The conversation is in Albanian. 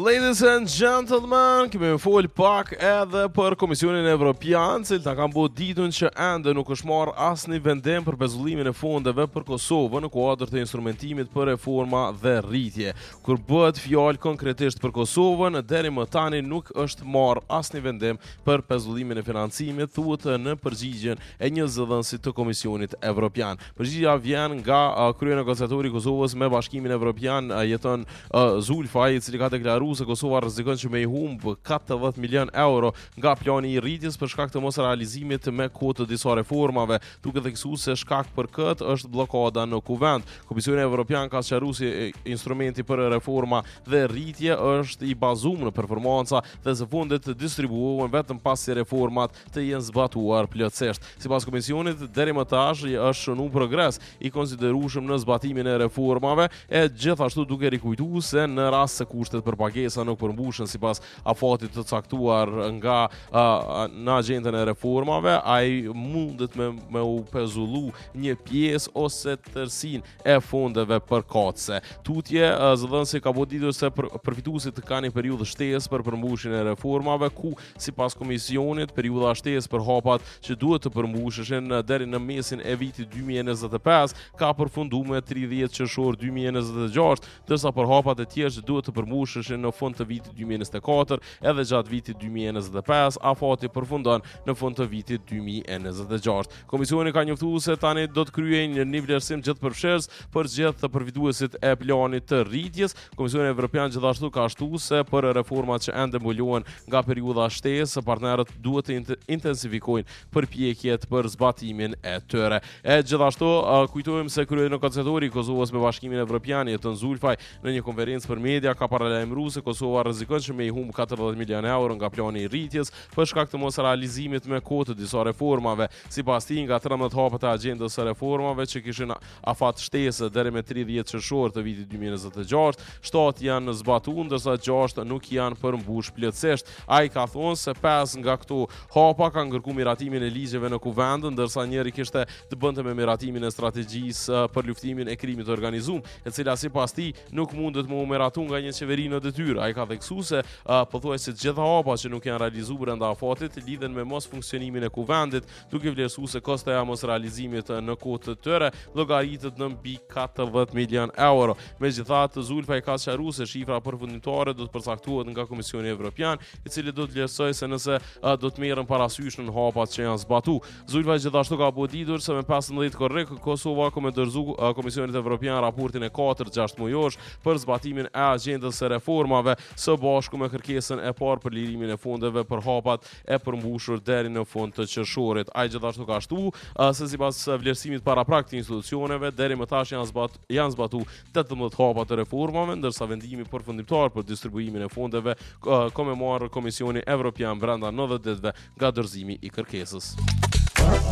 Ladies and gentlemen, kemi fol pak edhe për Komisionin Evropian, cilta kanë bërë ditën që ende nuk është marrë asnjë vendim për pezullimin e fondeve për Kosovën në kuadër të instrumentimit për reforma dhe rritje. Kur bëhet fjalë konkretisht për Kosovën, deri më tani nuk është marrë asnjë vendim për pezullimin e financimit, thuhet në përgjigjen e një zëdhënësi të Komisionit Evropian. Përgjigjja vjen nga kryenegociatori i Kosovës me Bashkimin Evropian, jeton Zulfaj, i cili ka deklaruar se Kosova rrezikon që me i humbë 40 milion euro nga plani i rritjes për shkak të mos realizimit me kohë të disa reformave, duke theksuar se shkak për këtë është bllokada në Kuvend. Komisioni Evropian ka sqaruar se instrumenti për reforma dhe rritje është i bazuar në performanca dhe së fundit të distribuohen vetëm pasi reformat të jenë zbatuar plotësisht. Sipas komisionit, deri më tash është shënuar progres i konsiderueshëm në zbatimin e reformave, e gjithashtu duke rikujtuar se në rast se kushtet për pagesa nuk përmbushen sipas afatit të caktuar nga në agjendën e reformave, ai mundet me u pezullu një pjesë ose tërsinë e fondeve përkatëse. Tutje zëdhënësi ka boditur se përfituesit të kanë një periudhë shtesë për përmbushjen e reformave, ku sipas komisionit periudha shtesë për hapat që duhet të përmbusheshin deri në mesin e vitit 2025 ka përfunduar me 30 qershor 2026, ndërsa për hapat e tjerë që duhet të përmbusheshin në fund të vitit 2024 edhe gjatë vitit 2025, afati përfundon në fund të vitit 2026. Komisioni ka njoftuar se tani do të kryejë një vlerësim gjithëpërfshirës për gjithë të përfituesit e planit të rritjes. Komisioni Evropian gjithashtu ka shtuar se për reformat që ende mbulohen nga periudha shtesë, partnerët duhet të intensifikojnë përpjekjet për zbatimin e tyre. E gjithashtu kujtojmë se kryenegociatori i Kosovës me Bashkimin Evropian, jeton Zulfaj, në një konferencë për media ka paralajmëruar se Kosova rrezikon që me i humb 40 milion euro nga plani i rritjes për shkak të mos realizimit me kohë të disa reformave. Sipas tij, nga 13 hapet e agjendës së reformave që kishin afat shtesë deri me 30 qershor të vitit 2026, 7 janë zbatuar, ndërsa 6 nuk janë përmbush plotësisht. Ai ka thonë se 5 nga këto hapa kanë kërkuar miratimin e ligjeve në Kuvend, ndërsa njëri kishte të bënte me miratimin e strategjisë për luftimin e krimit të organizuar, e cila sipas tij nuk mundet më miratu nga një qeveri në detyrë. Ai ka theksuar se pothuajse të gjitha hapat që nuk janë realizuar brenda afatit lidhen me mos funksionimin e Kuvendit, duke vlerësuar se kosta e mos realizimit në kohë të tyre llogaritet në mbi 40 milion euro. Megjithatë, Zulfaj ka sqaruar se shifra përfundimtare do të përcaktohet nga Komisioni Evropian, i cili do të vlerësojë se nëse do të merren parasysh në hapat që janë zbatuar. Zulfaj gjithashtu ka boditur se me 15 korrik Kosova ka dorëzuar Komisionit Evropian raportin e 4-6 mujosh për zbatimin e agjendës së reformave, së bashku me kërkesën e parë për lirimin e fondeve për hapat e përmbushur deri në fund të qershorit. Ai gjithashtu ka shtuar se sipas vlerësimit paraprak të institucioneve, deri më tash janë zbatuar 18 hapa të reformave, ndërsa vendimi përfundimtar për distribuimin e fondeve ka marrë Komisioni Evropian brenda 90 ditëve nga dorëzimi i kërkesës.